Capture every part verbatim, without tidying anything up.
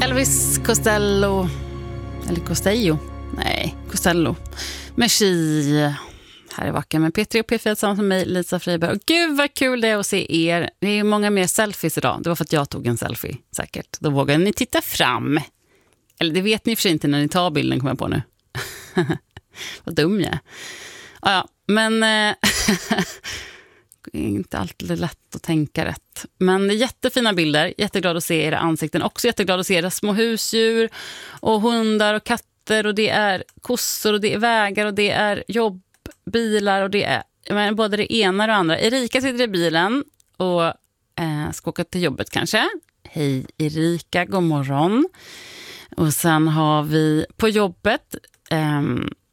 Elvis Costello. Eller Costello. Nej, Costello. Med Chi. Här är Vacken med P tre och P fyra tillsammans med mig, Lisa Friberg. Och gud vad kul det är att se er. Det är många mer selfies idag. Det var för att jag tog en selfie, säkert. Då vågar ni titta fram. Eller det vet ni för sig inte när ni tar bilden, kommer jag på nu. Vad dum jag är. Ja, men eh, det är inte alltid lätt att tänka rätt. Men jättefina bilder. Jätteglad att se era ansikten. Också jätteglad att se era små husdjur och hundar och katter. Och det är kossor och det är vägar och det är jobbbilar och det är men, både det ena och det andra. Erika sitter i bilen och eh, ska åka till jobbet kanske. Hej Erika, god morgon. Och sen har vi på jobbet eh,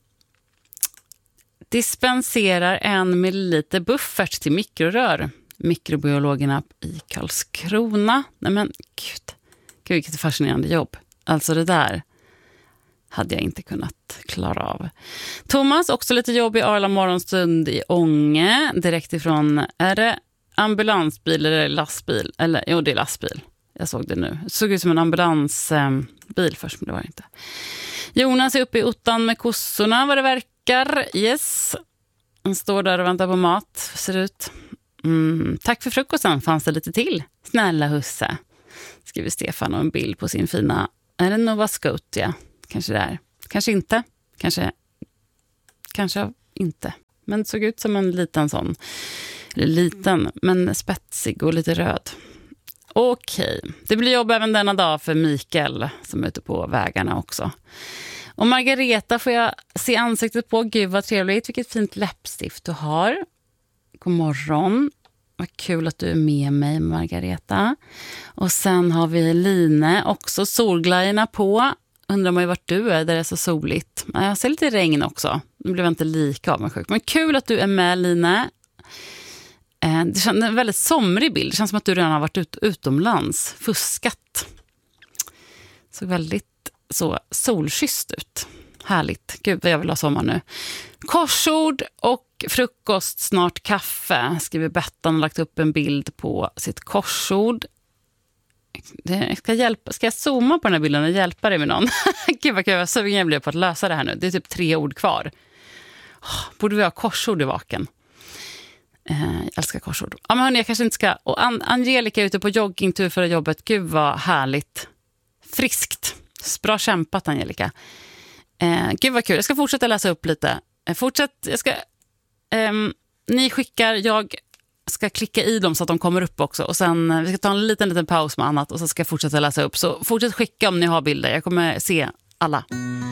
dispenserar en milliliter buffert till mikrorör. Mikrobiologerna i Karlskrona. Nej men gud, gud vilket fascinerande jobb. Alltså det där hade jag inte kunnat klara av. Thomas, också lite jobb i Arla morgonstund i Ånge. Direkt ifrån, är det ambulansbil eller lastbil? Eller, jo det är lastbil. Jag såg det nu. Det såg ut som en ambulansbil först, men det var det inte. Jonas är uppe i ottan med kossorna, vad det verkar. Yes. Han står där och väntar på mat, ser ut. Mm, tack för frukosten, fanns det lite till? Snälla husse, skriver Stefan och en bild på sin fina, är det Nova Scotia? Kanske det är. Kanske inte. Kanske, kanske inte. Men det såg ut som en liten sån. Eller liten, men spetsig och lite röd. Okej, det blir jobb även denna dag för Mikael som är ute på vägarna också. Och Margareta får jag se ansiktet på. Gud vad trevligt, vilket fint läppstift du har. God morgon, vad kul att du är med mig Margareta. Och sen har vi Line, också solglajjorna på. Undrar man ju vart du är där det är så soligt. Jag ser lite regn också, nu blev jag inte lika av mig sjuk. Men kul att du är med Line. Det känns en väldigt somrig bild. Det känns som att du redan har varit ut, utomlands. Fuskat. Såg väldigt så solkysst ut. Härligt. Gud vad jag vill ha sommar nu. Korsord och frukost, snart kaffe. Skriver Bettan och lagt upp en bild på sitt korsord. Det ska, hjälpa, ska jag zooma på den här bilden och hjälpa dig med någon? Gud vad kul, jag så jag blev på att lösa det här nu. Det är typ tre ord kvar. Oh, borde vi ha korsord i Vaken? Jag älskar korsord. Ja, men hörni, jag kanske inte ska... Och An- Angelica är ute på joggingtur för jobbet. Gud vad härligt. Friskt. Bra kämpat, Angelica. Eh, gud vad kul. Jag ska fortsätta läsa upp lite. Eh, fortsätt. Jag ska... Eh, ni skickar... Jag ska klicka i dem så att de kommer upp också. Och sen... Eh, vi ska ta en liten, liten paus med annat. Och så ska jag fortsätta läsa upp. Så fortsätt skicka om ni har bilder. Jag kommer se alla.